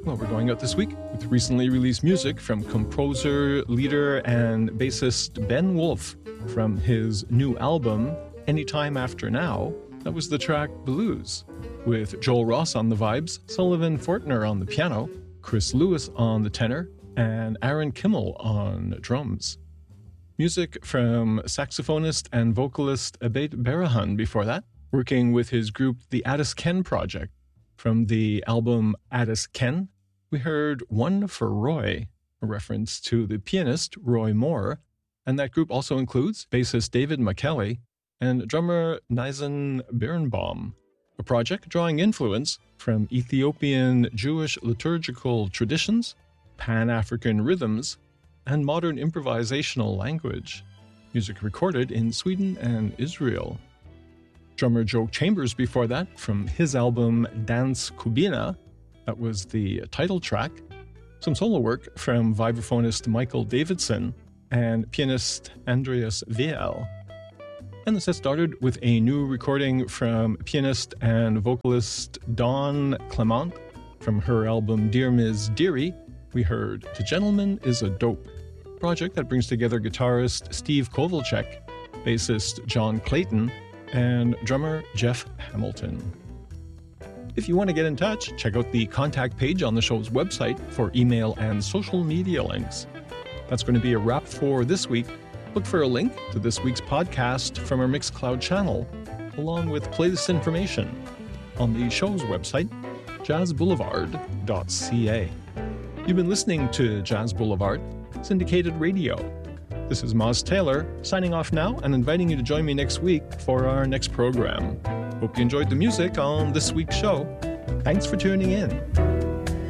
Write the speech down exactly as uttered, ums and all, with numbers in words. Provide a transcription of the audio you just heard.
Well, we're going out this week with recently released music from composer, leader, and bassist Ben Wolf from his new album, Anytime After Now. That was the track Blues, with Joel Ross on the vibes, Sullivan Fortner on the piano, Chris Lewis on the tenor, and Aaron Kimmel on drums. Music from saxophonist and vocalist Abate Barahan before that, working with his group The Addis Ken Project. From the album Addis Ken, we heard One for Roy, a reference to the pianist Roy Moore, and that group also includes bassist David McKelly and drummer Nizan Birnbaum, a project drawing influence from Ethiopian Jewish liturgical traditions, Pan-African rhythms, and modern improvisational language. Music recorded in Sweden and Israel. Drummer Joe Chambers before that from his album Dance Kubina, that was the title track. Some solo work from vibraphonist Michael Davidson and pianist Andreas Viel. And the set started with a new recording from pianist and vocalist Dawn Clement. From her album Dear Miz Deary, we heard The Gentleman is a Dope, a project that brings together guitarist Steve Kovalchek, bassist John Clayton, and drummer Jeff Hamilton. If you want to get in touch, check out the contact page on the show's website for email and social media links. That's going to be a wrap for this week. Look for a link to this week's podcast from our Mixcloud channel, along with playlist information on the show's website, jazz boulevard dot c a. You've been listening to Jazz Boulevard, syndicated radio. This is Moz Taylor, signing off now and inviting you to join me next week for our next program. Hope you enjoyed the music on this week's show. Thanks for tuning in.